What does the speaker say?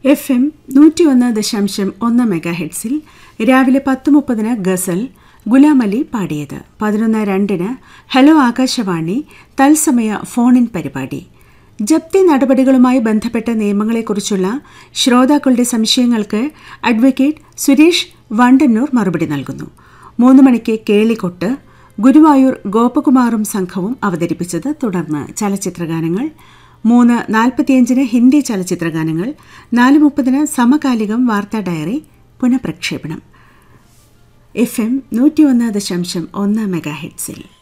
FM 101.1 മെഗാഹെഡ്സിൽ രാവിലെ 10:30 ഗസൽ ഗുലാം അലി പാടിയത്. 11:02 hello Akashvani തത്സമയ ഫോൺ ഇൻ പരിപാടി. ജപ്തി നടപടികളുമായി ബന്ധപ്പെട്ട നിയമങ്ങളെക്കുറിച്ചുള്ള ശ്രോതാക്കളുടെ സംശയങ്ങൾക്ക് അഡ്വക്കേറ്റ് സുരേഷ് വണ്ടന്നൂർ മറുപടി നൽകുന്നു. 3 മണിക്ക് കേളികൊട്ട് ഗുരുവായൂർ ഗോപകുമാറും സംഘവും അവതരിപ്പിച്ചത്. തുടർന്ന് ചലച്ചിത്രഗാനങ്ങൾ. 3:45 ഹിന്ദി ചലച്ചിത്രഗാനങ്ങൾ. 4:30 സമകാലികം വാർത്താ ഡയറി പുനഃപ്രക്ഷേപണം. FM 101.1 മെഗാഹെഡ്സിൽ